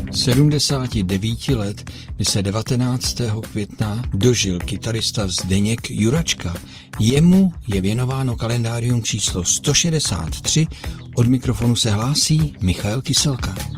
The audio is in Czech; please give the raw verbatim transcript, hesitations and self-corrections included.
sedmdesáti devíti let by se devatenáctého května dožil kytarista Zdeněk Juračka. Jemu je věnováno kalendárium číslo sto šedesát tři. Od mikrofonu se hlásí Michal Kyselka.